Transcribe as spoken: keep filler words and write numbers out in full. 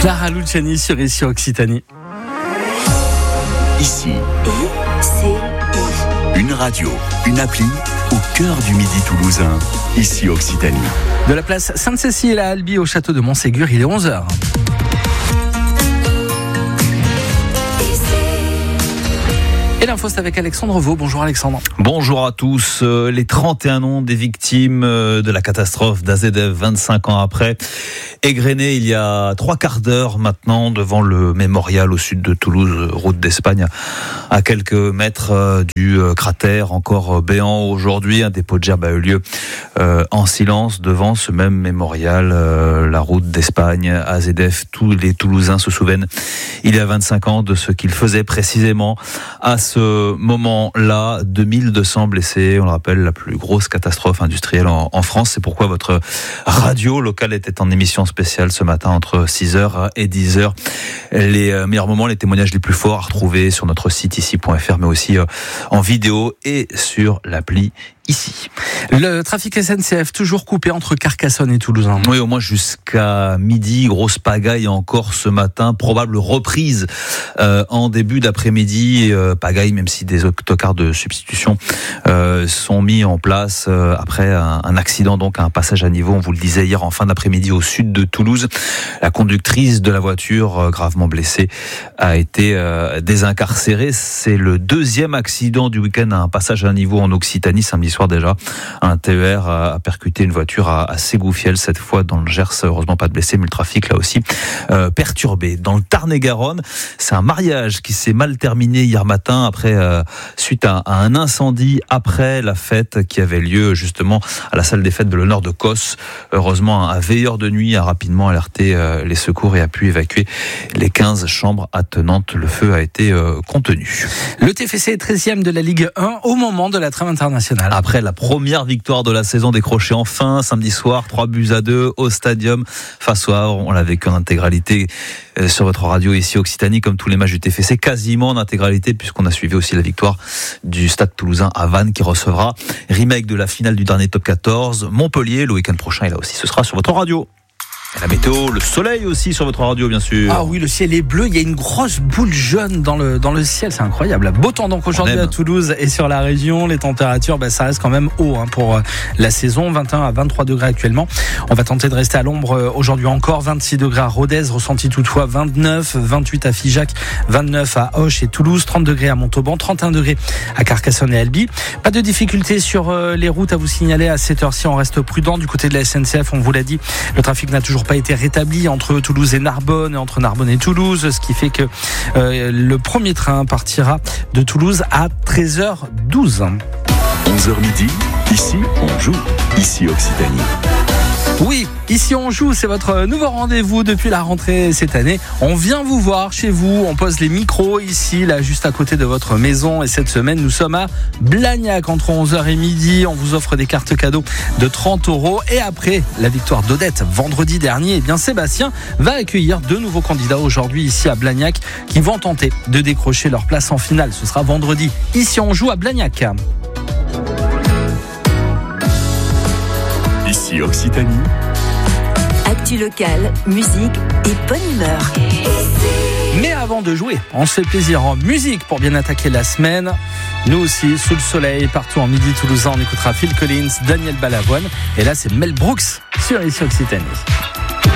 Clara Luciani sur Ici Occitanie. Ici, I C I. une radio, une appli au cœur du Midi toulousain. Ici Occitanie. De la place Sainte-Cécile à Albi au château de Montségur, il est onze heures. Et l'info, c'est avec Alexandre Vaux. Bonjour Alexandre. Bonjour à tous. Euh, les trente et un noms des victimes euh, de la catastrophe d'A Z F vingt-cinq ans après, égrenés il y a trois quarts d'heure maintenant devant le mémorial au sud de Toulouse, route d'Espagne, à quelques mètres euh, du euh, cratère encore béant aujourd'hui. Un dépôt de gerbes a eu lieu euh, en silence devant ce même mémorial, euh, la route d'Espagne, A Z F. Tous les Toulousains se souviennent il y a vingt-cinq ans de ce qu'ils faisaient précisément à ce ce moment-là, deux mille deux cents blessés, on le rappelle, la plus grosse catastrophe industrielle en, en France. C'est pourquoi votre radio locale était en émission spéciale ce matin entre six heures et dix heures. Les meilleurs moments, les témoignages les plus forts à retrouver sur notre site ici point f r, mais aussi en vidéo et sur l'appli Ici. Le trafic S N C F toujours coupé entre Carcassonne et Toulouse. Oui, au moins jusqu'à midi. Grosse pagaille encore ce matin. Probable reprise euh, en début d'après-midi. Euh, pagaille, même si des autocars de substitution euh, sont mis en place euh, après un, un accident, donc un passage à niveau. On vous le disait hier en fin d'après-midi au sud de Toulouse. La conductrice de la voiture, euh, gravement blessée, a été euh, désincarcérée. C'est le deuxième accident du week-end à un passage à niveau en Occitanie, samedi soir déjà. Un T E R a percuté une voiture à, à Ségoufielle, cette fois dans le Gers. Heureusement pas de blessés, mais le trafic là aussi euh, perturbé. Dans le Tarn-et-Garonne, c'est un mariage qui s'est mal terminé hier matin après euh, suite à, à un incendie après la fête qui avait lieu justement à la salle des fêtes de l'honneur de Cos. Heureusement, un veilleur de nuit a rapidement alerté euh, les secours et a pu évacuer les quinze chambres attenantes. Le feu a été euh, contenu. Le T F C est treizième de la Ligue un au moment de la trêve internationale. Après la première victoire de la saison décrochée enfin samedi soir, trois buts à deux au Stadium face au Havre. On l'a vécu en intégralité sur votre radio ici Occitanie, comme tous les matchs du T F C, quasiment en intégralité, puisqu'on a suivi aussi la victoire du Stade Toulousain à Vannes qui recevra remake de la finale du dernier top quatorze Montpellier le week-end prochain. Et là aussi, ce sera sur votre radio. Et la météo, le soleil aussi sur votre radio, bien sûr. Ah oui, le ciel est bleu. Il y a une grosse boule jaune dans le, dans le ciel. C'est incroyable. Beau temps donc aujourd'hui à Toulouse et sur la région. Les températures, bah, ça reste quand même haut hein, pour la saison. vingt et un à vingt-trois degrés actuellement. On va tenter de rester à l'ombre aujourd'hui encore. vingt-six degrés à Rodez, ressenti toutefois vingt-neuf, vingt-huit à Figeac, vingt-neuf à Auch et Toulouse, trente degrés à Montauban, trente et un degrés à Carcassonne et Albi. Pas de difficultés sur les routes à vous signaler à cette heure-ci. On reste prudent du côté de la S N C F. On vous l'a dit, le trafic n'a toujours pas été rétabli entre Toulouse et Narbonne et entre Narbonne et Toulouse, ce qui fait que euh, le premier train partira de Toulouse à treize heures douze. onze heures midi, ici on joue, ici Occitanie. Oui, ici on joue, c'est votre nouveau rendez-vous depuis la rentrée cette année. On vient vous voir chez vous, on pose les micros ici, là juste à côté de votre maison. Et cette semaine, nous sommes à Blagnac entre onze heures et midi. On vous offre des cartes cadeaux de trente euros. Et après la victoire d'Odette vendredi dernier, eh bien Sébastien va accueillir deux nouveaux candidats aujourd'hui ici à Blagnac qui vont tenter de décrocher leur place en finale. Ce sera vendredi. Ici on joue à Blagnac. Ici Occitanie. Actu locale, musique et bonne humeur. Mais avant de jouer, on se fait plaisir en musique pour bien attaquer la semaine. Nous aussi, sous le soleil, partout en midi toulousain, on écoutera Phil Collins, Daniel Balavoine. Et là, c'est Mel Brooks sur Ici Occitanie.